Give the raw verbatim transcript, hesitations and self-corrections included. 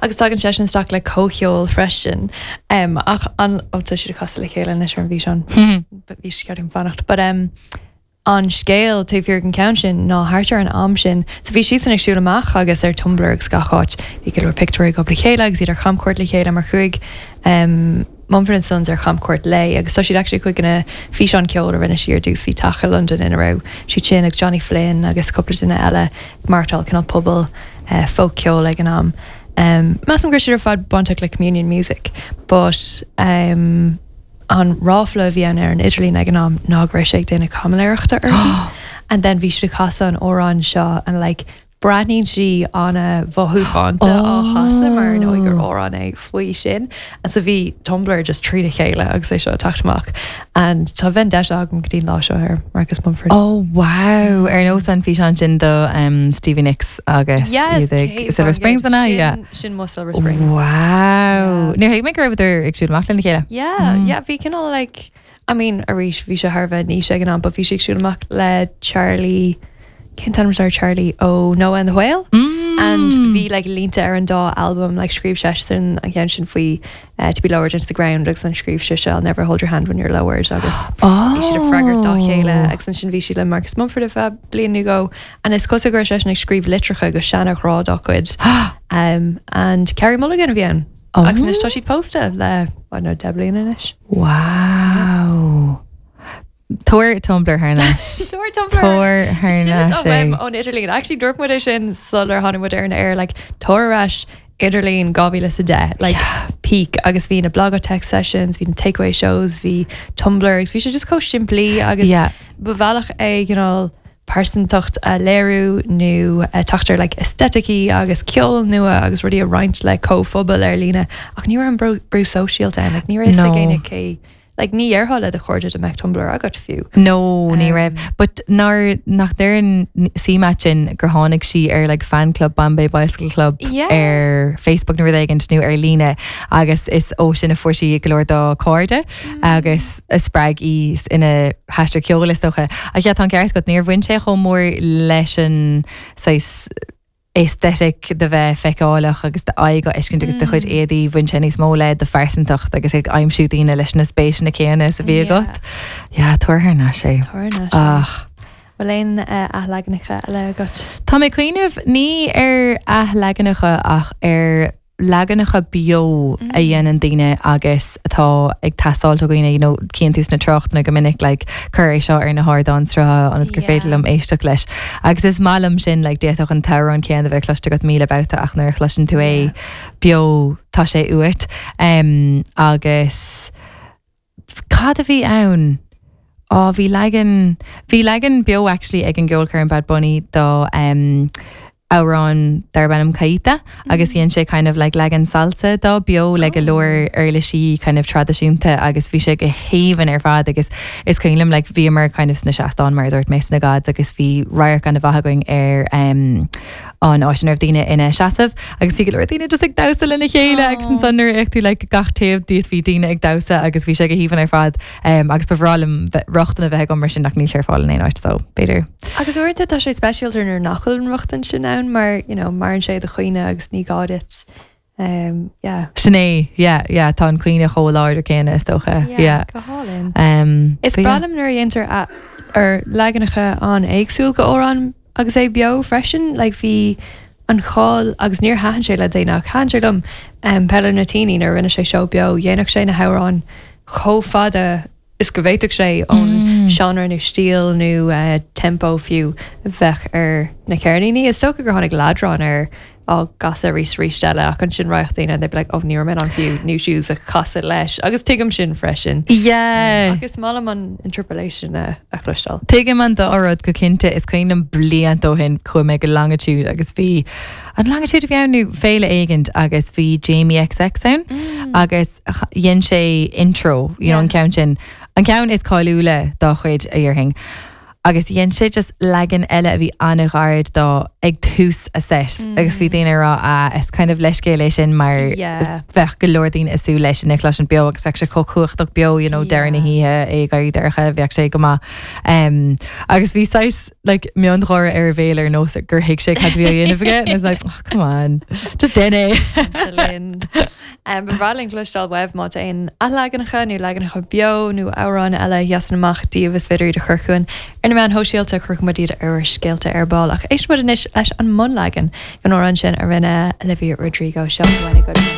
agus tagan sé an staach le cócheol freisin um, ach an óta si cos le chéile is ar an bhí an bhí ceart an fannacht, but um, an scéal tú fiúr an count sin ná hátear an am sin, so bhí si san ag siúla amach agus ar Tumblr gaáit bhí go picúir go le chéile agus iad ar chamcuirt le chéile mar chuig um, Mumford and Sons ar chamcuirt lei agus so siad actually chuig gona fi an ceol a rinne siar dús hí tacha London in a row si sin ag Johnny Flynn agus coppla duine eile martal cinál pobl uh, folk ceol ag an am um, Mas an grisir ar fad bonteach le communion music but um, an ráfla bhí an ar an Idirlín ag an am nágra sé déna cumléireachta ar and then bhí si casa an órán seo and like Bradnín si anna bhothúáanta á chasa mar an óigur órán é faoi sin and so bhí Tumblr just trí a chéile agus é seo tachtach and tá bhain de agam go dtíon lá seo ar Marcus Mumford. Oh wow, ar nó san fi an sin do um, Stevie Nicks agus yes, Silver Springs anna yeah. Sin mo Silver Springs. Wow. Ní haig me gur idir ag siúd amach le chéile. Yeah, mm. yeah, bhí cinál like I mean, a rís bhí se Harvard ní sé an, but bhí sé siúd amach le Charlie Kintan our Charlie oh Noah and the Whale mm. and bhí like línta ar an dá album like scríb se sin again sin faoi uh, to be lowered into the ground agus an scríb se I'll never hold your hand when you're lowered agus bhí siad a freagar dá chéile agus an sin bhí siad le Marcus Mumford a bheith blian nu go and is cos gur se ag scríb litricha go seannach rá dá chuid um, and Carrie Mulligan a bhíon oh. agus is tá siad posta le no deblion inis. Wow. Tóir Tumblr harnas. Tóir Tumblr. Tóir harnas. Tóir on Idirlín. Actually, dúirt mu sin sular Hollywood ar an air like tóirreis Idirlín gábhíle sa de like yeah. peak agus bhí na blog text sessions, bhí na takeaway shows, bhí Tumblrs, bhí sé just có siimplí agus yeah. bhhealach é you know person tucht a léirú nó a tuchtar like aestheticí agus ceol nua agus rudí a roint le cóphobal ar lína ach ní an brú brú social time like ní rééis a géine cé like ní arhall a chuirde a meach Tumblr agat fiú. No, um, ní raibh. But nar nach there an símatchin gur tháinig si ar like fan club Bombay Bicycle Club yeah. ar Facebook na rudaigh nu ar lína agus is ó sin a fuairsaí golóir dá cóirde mm. agus a sppraig ís ina hashtag ceolalastocha. A chead an ceart go níor bhain sé chomh mór leis an sais aesthetic de bheith feicáileach agus de aig go iscin agus de chuid éadí bhain sin níos mó le de farsantacht agus ag aimsúdaíine leis na spéis na céanna sa bhí agat. Ja, tuair ná sé. Tuair ná sé. Ach. Well léon athleaganacha le agat. Tá mé cuioineh ní ar athleaganacha ach ar leaganacha bio a dhéanaan daine agus atá ag tastáilta goine you know, cían tús na trocht na go minic like, chur é seo ar na hádánsra anas gur féidirlam éisteach leis. Agus is málam sin like, déach an tair an céan a bheith chluiste go míle bouta ach nuair chluisin tú é bio tá sé uairt um, agus cad a bhí ann á bhí legan bhí legan bio actually ag an ggheolchar an Bad Bunny do um, árán dar benam caita agus íon sé kind of like legan salsa dá bio le go leir early sí kind of tradiisiúnta agus bhí sé go héhan ar fad agus is cuilim like bhí mar kind of sna seaán mar dúirt meis na gad agus bhí rair gan bhathagaing ar um, an áisinar daine ina seaamh agus bhí go leir daine just ag dasa lena chéile agus an sannar ag tú le gachtaobh díos bhí daine ag dasa agus bhí sé go híhan ar fad um, agus bhrálam rochtain a bheith go mar sin nach níl ar fáil in éáid so beidir. Agus uirta tá sé speisialtar nar nachil an rochtain sin ann mar you know mar an sé de chuoine agus ní gáit um yeah Sinné yeah yeah tá an cuioine choláir céine stocha yeah go hálinn um is bralam nar inter ar legannacha an éagsúil go órán agus é bio freisin like bhí an cháil agus níor haan sé le déanaach háirlumm um, pelle na tíine ar rinne sé seo bio dhéanaach sé na hárán cho fada is go bhéiteach sé ón seanar nó stíl nó uh, tempo fiú bheith ar na ceirníní is tócha gur tháinig ladrán ar á gasa rís rístelle ach an sin reachtaine de like, oh, níor min an fiú new shoes a casa leis agus tuigem sin freisin yeah um, agus mála an interpolation a, a chlustal tuigem an do orad go cinnte is cuioinem bliant ó hin chu me go longitude agus bhí an longitude bheanú féile éigent agus bhí Jamie X X an mm. agus dhéon sé intro you yeah. know, an count sin an count is cáúile dá chuid a dhearthing agus dhéon sé just legan eile a bhí anráid dá ag tús a set agus bhí daine rá a is kind of leiscé lei sin mar bheith go leordín isú leis sin leis an beo agus feic sé cochuchtach beo you know dearna híthe é gairí dearcha bheag sé go má agus bhí sais like mé an ráir ar bhéir nó gur hiic sé cad bhí dhéanamh and it's like oh come on just déine Bráling gluisteáil webh má aon a legannacha nó legannacha beo nó árán eile heasanamach díomhs viidir de churchuin ar na mean hóisialta chuchmadíad ar scéalta arbáil ach éis mud inis leis an món legan gan ó an sin ar rinne Olivia Rodrigo seo bhainna go